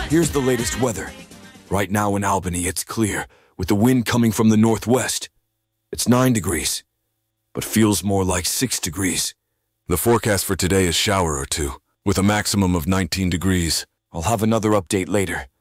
Here's the latest weather. Right now in Albany, it's clear, with the wind coming from the northwest. It's 9 degrees, but feels more like 6 degrees. The forecast for today is shower or two, with a maximum of 19 degrees. I'll have another update later.